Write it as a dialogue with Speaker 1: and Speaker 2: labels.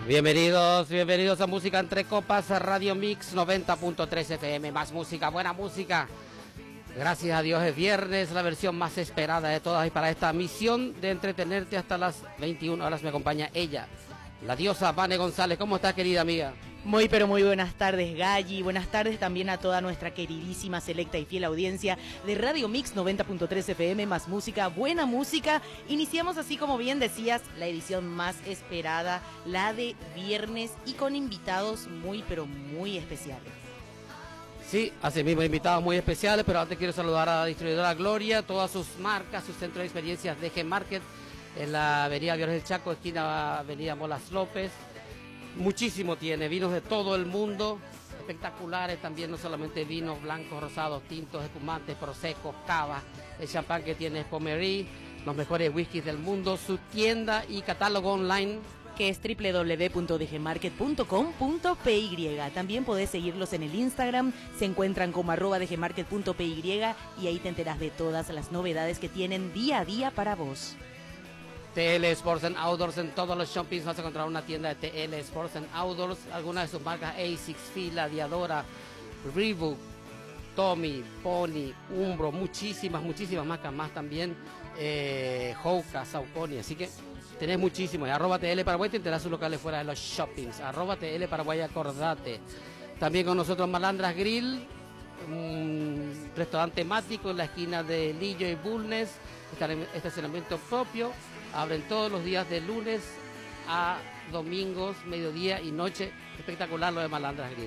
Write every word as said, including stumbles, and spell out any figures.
Speaker 1: Bienvenidos, bienvenidos a Música Entre Copas, Radio Mix noventa punto tres F M, más música, buena música. Gracias a Dios es viernes, la versión más esperada de todas, y para esta misión de entretenerte hasta las veintiuna horas me acompaña ella, la diosa Vane González. ¿Cómo estás, querida amiga?
Speaker 2: Muy pero muy buenas tardes, Galli. Buenas tardes también a toda nuestra queridísima, selecta y fiel audiencia de Radio Mix noventa punto tres F M, más música, buena música. Iniciamos, así como bien decías, la edición más esperada, la de viernes, y con invitados muy pero muy especiales.
Speaker 1: Sí, así mismo, invitados muy especiales, pero antes quiero saludar a la distribuidora Gloria, todas sus marcas, sus centros de experiencias D G Market, en la avenida Violes del Chaco, esquina avenida Molas López. Muchísimo tiene, vinos de todo el mundo, espectaculares también, no solamente vinos blancos, rosados, tintos, espumantes, prosecos, cava, el champán que tiene es Pommery, los mejores whiskies del mundo, su tienda y catálogo online,
Speaker 2: que es doble u doble u doble u punto d g market punto com punto p y. También podés seguirlos en el Instagram, se encuentran como arroba d g market punto p y, y ahí te enterás de todas las novedades que tienen día a día para vos.
Speaker 1: T L Sports and Outdoors, en todos los shoppings vas a encontrar una tienda de T L Sports and Outdoors, algunas de sus marcas Asics, Fila, Diadora, Reebok, Tommy, Pony, Umbro, muchísimas, muchísimas marcas más también, eh, Hoka, Saucony, así que tenés muchísimo. Y arroba T L Paraguay, te enterás sus locales fuera de los shoppings, arroba T L Paraguay, acordate. También con nosotros Malandras Grill, un restaurante temático en la esquina de Lillo y Bulnes, estacionamiento propio. Abren todos los días de lunes a domingos, mediodía y noche. Espectacular lo de Malandras Grill.